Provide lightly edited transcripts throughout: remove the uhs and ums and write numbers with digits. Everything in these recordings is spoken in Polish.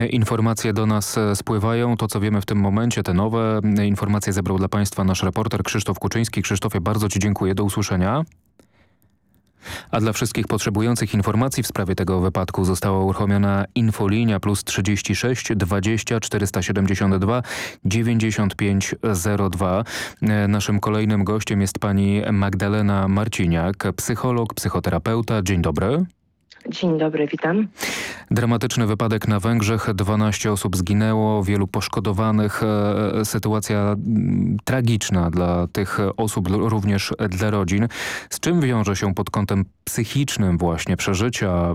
Informacje do nas spływają. To, co wiemy w tym momencie, te nowe informacje zebrał dla Państwa nasz reporter Krzysztof Kuczyński. Krzysztofie, bardzo Ci dziękuję. Do usłyszenia. A dla wszystkich potrzebujących informacji w sprawie tego wypadku została uruchomiona infolinia +36 20 472 9502. Naszym kolejnym gościem jest pani Magdalena Marciniak, psycholog, psychoterapeuta. Dzień dobry. Dzień dobry, witam. Dramatyczny wypadek na Węgrzech, 12 osób zginęło, wielu poszkodowanych. Sytuacja tragiczna dla tych osób, również dla rodzin. Z czym wiąże się pod kątem psychicznym właśnie przeżycie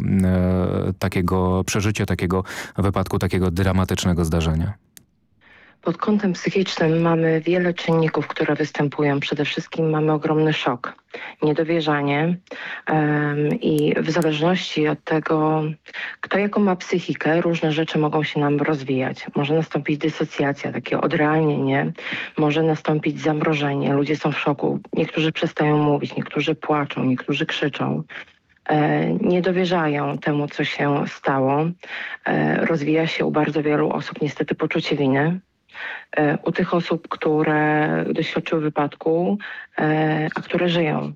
takiego wypadku, takiego dramatycznego zdarzenia? Pod kątem psychicznym mamy wiele czynników, które występują. Przede wszystkim mamy ogromny szok, niedowierzanie i w zależności od tego, kto jaką ma psychikę, różne rzeczy mogą się nam rozwijać. Może nastąpić dysocjacja, takie odrealnienie, może nastąpić zamrożenie. Ludzie są w szoku, niektórzy przestają mówić, niektórzy płaczą, niektórzy krzyczą. Nie dowierzają temu, co się stało. Rozwija się u bardzo wielu osób niestety poczucie winy. U tych osób, które doświadczyły wypadku, a które żyją.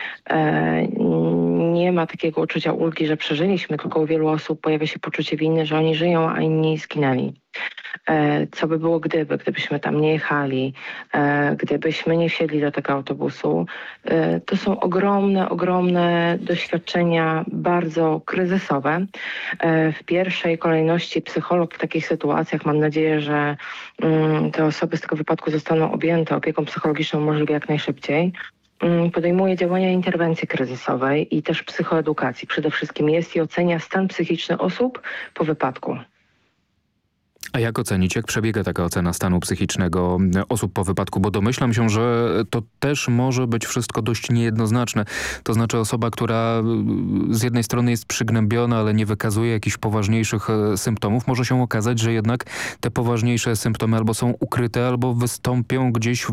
Nie ma takiego uczucia ulgi, że przeżyliśmy, tylko u wielu osób pojawia się poczucie winy, że oni żyją, a inni zginęli. Co by było gdybyśmy tam nie jechali, gdybyśmy nie wsiedli do tego autobusu. To są ogromne doświadczenia, bardzo kryzysowe. W pierwszej kolejności psycholog w takich sytuacjach, mam nadzieję, że te osoby z tego wypadku zostaną objęte opieką psychologiczną możliwie jak najszybciej. Podejmuje działania interwencji kryzysowej i też psychoedukacji. Przede wszystkim jest i ocenia stan psychiczny osób po wypadku. A jak ocenić, jak przebiega taka ocena stanu psychicznego osób po wypadku? Bo domyślam się, że to też może być wszystko dość niejednoznaczne. To znaczy osoba, która z jednej strony jest przygnębiona, ale nie wykazuje jakichś poważniejszych symptomów, może się okazać, że jednak te poważniejsze symptomy albo są ukryte, albo wystąpią gdzieś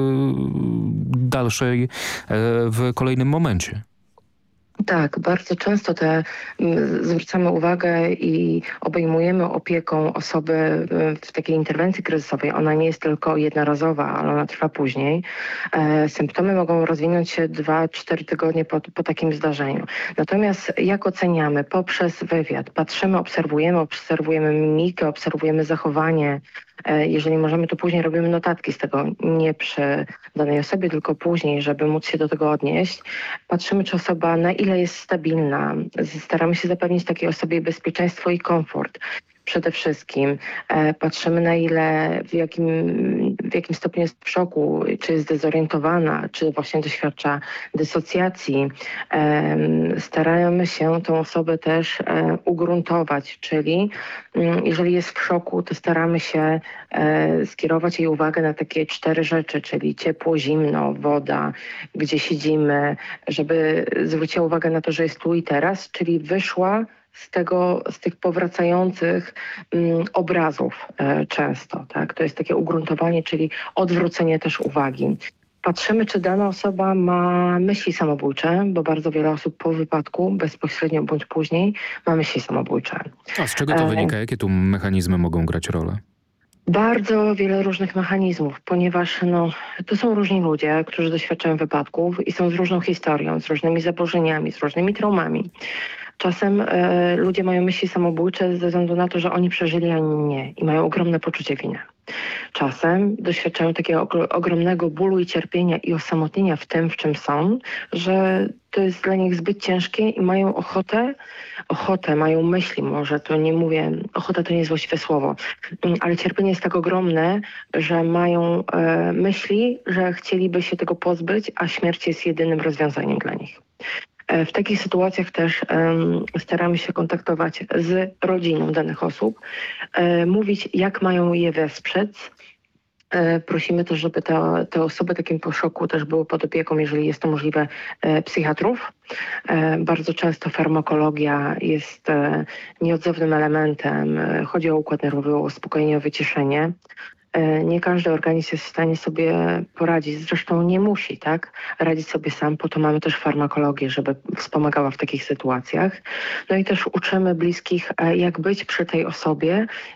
w kolejnym momencie. Tak, bardzo często zwracamy uwagę i obejmujemy opieką osoby w takiej interwencji kryzysowej. Ona nie jest tylko jednorazowa, ale ona trwa później. Symptomy mogą rozwinąć się 2-4 tygodnie po takim zdarzeniu. Natomiast jak oceniamy? Poprzez wywiad. Patrzymy, obserwujemy mimikę, obserwujemy zachowanie. Jeżeli możemy, to później robimy notatki z tego, nie przy danej osobie, tylko później, żeby móc się do tego odnieść. Patrzymy, czy osoba na ile jest stabilna. Staramy się zapewnić takiej osobie bezpieczeństwo i komfort. Przede wszystkim patrzymy na ile, w jakim stopniu jest w szoku, czy jest zdezorientowana, czy właśnie doświadcza dysocjacji. Staramy się tą osobę też ugruntować, czyli jeżeli jest w szoku, to staramy się skierować jej uwagę na takie 4 rzeczy, czyli ciepło, zimno, woda, gdzie siedzimy, żeby zwróciła uwagę na to, że jest tu i teraz, czyli wyszła z tych powracających obrazów często. Tak? To jest takie ugruntowanie, czyli odwrócenie też uwagi. Patrzymy, czy dana osoba ma myśli samobójcze, bo bardzo wiele osób po wypadku, bezpośrednio bądź później, ma myśli samobójcze. A z czego to wynika? Jakie tu mechanizmy mogą grać rolę? Bardzo wiele różnych mechanizmów, ponieważ to są różni ludzie, którzy doświadczają wypadków i są z różną historią, z różnymi zaburzeniami, z różnymi traumami. Czasem ludzie mają myśli samobójcze ze względu na to, że oni przeżyli, a inni nie i mają ogromne poczucie winy. Czasem doświadczają takiego ogromnego bólu i cierpienia i osamotnienia w tym, w czym są, że to jest dla nich zbyt ciężkie i mają ochotę, mają myśli, może to nie mówię, ochota to nie jest właściwe słowo, ale cierpienie jest tak ogromne, że mają myśli, że chcieliby się tego pozbyć, a śmierć jest jedynym rozwiązaniem dla nich. W takich sytuacjach też staramy się kontaktować z rodziną danych osób, mówić, jak mają je wesprzeć. Prosimy też, żeby te osoby takim po szoku też były pod opieką, jeżeli jest to możliwe, psychiatrów. Bardzo często farmakologia jest nieodzownym elementem. Chodzi o układ nerwowy, o uspokojenie, o wyciszenie. Nie każdy organizm jest w stanie sobie poradzić, zresztą nie musi, tak? Radzić sobie sam, po to mamy też farmakologię, żeby wspomagała w takich sytuacjach. No i też uczymy bliskich, jak być przy tej osobie,